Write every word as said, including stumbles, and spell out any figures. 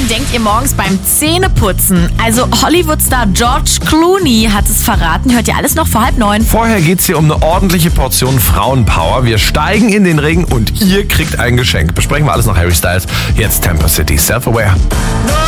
Woran denkt ihr morgens beim Zähneputzen? Also Hollywood-Star George Clooney hat es verraten. Hört ihr alles noch vor halb neun? Vorher geht's hier um eine ordentliche Portion Frauenpower. Wir steigen in den Ring und ihr kriegt ein Geschenk. Besprechen wir alles noch Harry Styles. Jetzt Tampa City, Self-Aware.